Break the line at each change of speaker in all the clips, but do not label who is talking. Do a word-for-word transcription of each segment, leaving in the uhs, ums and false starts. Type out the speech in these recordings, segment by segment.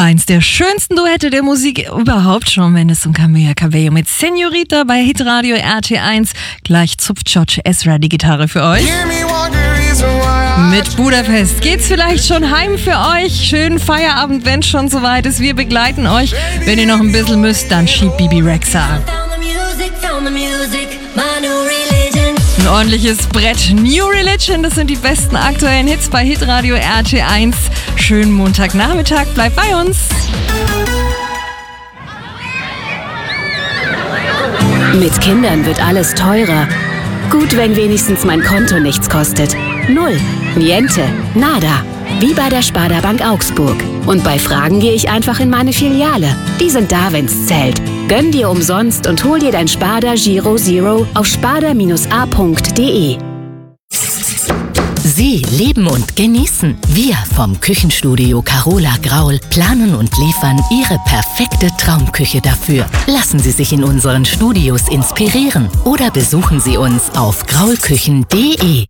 Eins der schönsten Duette der Musik überhaupt, Shawn Mendes und Camila Cabello mit Señorita bei Hitradio R T eins. Gleich zupft George Ezra die Gitarre für euch. Mit Budapest geht's vielleicht schon heim für euch. Schönen Feierabend, wenn es schon soweit ist. Wir begleiten euch. Wenn ihr noch ein bisschen müsst, dann schiebt Bibi Rexha. Ein ordentliches Brett. New Religion, das sind die besten aktuellen Hits bei Hitradio R T eins. Schönen Montagnachmittag, bleibt bei uns.
Mit Kindern wird alles teurer. Gut, wenn wenigstens mein Konto nichts kostet. Null, niente, nada. Wie bei der Sparda Bank Augsburg. Und bei Fragen gehe ich einfach in meine Filiale. Die sind da, wenn's zählt. Gönn dir umsonst und hol dir dein Sparda Giro Zero auf sparda a punkt de.
Sie leben und genießen. Wir vom Küchenstudio Carola Graul planen und liefern Ihre perfekte Traumküche dafür. Lassen Sie sich in unseren Studios inspirieren oder besuchen Sie uns auf graulküchen punkt de.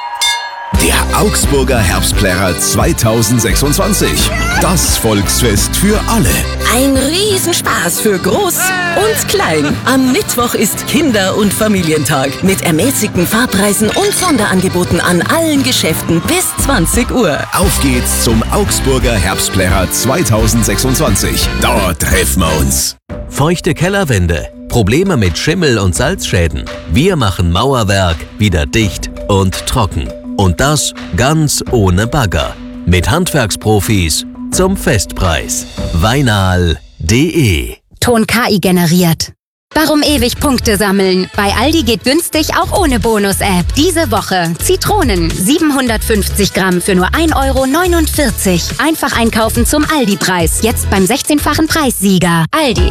Der Augsburger Herbstplärrer zweitausendsechsundzwanzig. Das Volksfest für alle.
Ein Riesenspaß für Groß und Klein. Am Mittwoch ist Kinder- und Familientag mit ermäßigten Fahrpreisen und Sonderangeboten an allen Geschäften bis zwanzig Uhr.
Auf geht's zum Augsburger Herbstplärrer zweitausendsechsundzwanzig. Dort treffen wir uns.
Feuchte Kellerwände, Probleme mit Schimmel und Salzschäden. Wir machen Mauerwerk wieder dicht und trocken. Und das ganz ohne Bagger. Mit Handwerksprofis zum Festpreis. Weinal punkt de.
Ton K I generiert. Warum ewig Punkte sammeln? Bei Aldi geht günstig auch ohne Bonus-App. Diese Woche Zitronen siebenhundertfünfzig Gramm für nur ein Euro neunundvierzig. Einfach einkaufen zum Aldi-Preis. Jetzt beim sechzehnfachen Preissieger. Aldi.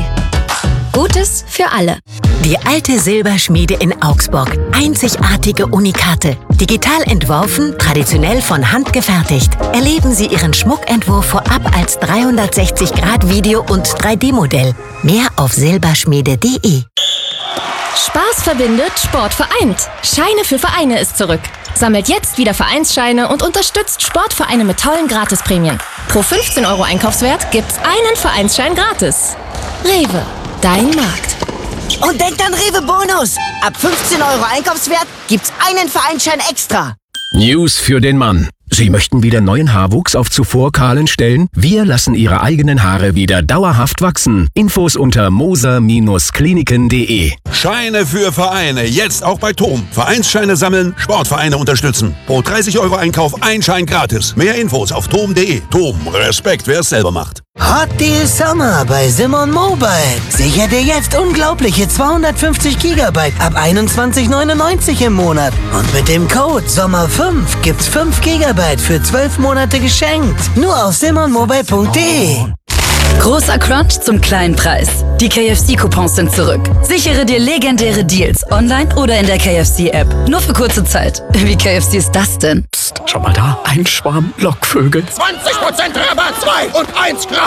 Gutes für alle.
Die alte Silberschmiede in Augsburg. Einzigartige Unikate. Digital entworfen, traditionell von Hand gefertigt. Erleben Sie Ihren Schmuckentwurf vorab als dreihundertsechzig Grad Video- und drei D Modell. Mehr auf silberschmiede punkt de.
Spaß verbindet, Sport vereint. Scheine für Vereine ist zurück. Sammelt jetzt wieder Vereinsscheine und unterstützt Sportvereine mit tollen Gratisprämien. Pro fünfzehn Euro Einkaufswert gibt's einen Vereinsschein gratis. Rewe, dein Markt.
Und denkt an Rewe Bonus. Ab fünfzehn Euro Einkaufswert gibt's einen Vereinsschein extra.
News für den Mann. Sie möchten wieder neuen Haarwuchs auf zuvor kahlen Stellen? Wir lassen Ihre eigenen Haare wieder dauerhaft wachsen. Infos unter moser kliniken punkt de.
Scheine für Vereine, jetzt auch bei Tom. Vereinsscheine sammeln, Sportvereine unterstützen. Pro dreißig Euro Einkauf ein Schein gratis. Mehr Infos auf tom punkt de. Tom, Respekt, wer es selber macht.
Hot Deal Summer bei Simon Mobile. Sicher dir jetzt unglaubliche zweihundertfünfzig Gigabyte ab einundzwanzig neunundneunzig im Monat. Und mit dem Code Sommer fünf gibt's fünf Gigabyte für zwölf Monate geschenkt. Nur auf simon mobile punkt de.
Großer Crunch zum kleinen Preis. Die K F C-Coupons sind zurück. Sichere dir legendäre Deals online oder in der K F C-App. Nur für kurze Zeit. Wie K F C ist das denn?
Psst, schau mal da. Ein Schwarm Lockvögel.
zwanzig Prozent Rabatt, zwei und eins Gratis.